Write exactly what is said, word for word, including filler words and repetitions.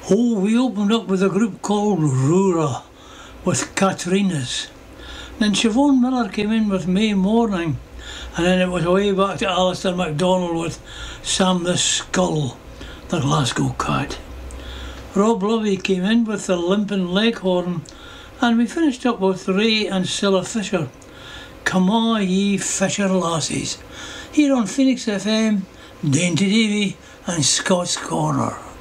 Oh, we opened up with a group called Roora with Katrina's. Then Siobhan Miller came in with May Morning, and then it was way back to Alistair MacDonald with Sam the Skull, the Glasgow Cat. Rob Lovey came in with the Limpin' Leghorn, and we finished up with Ray and Cilla Fisher. Come on, ye Fisher lassies, here on Phoenix F M, Dainty Davy and Scott's Corner.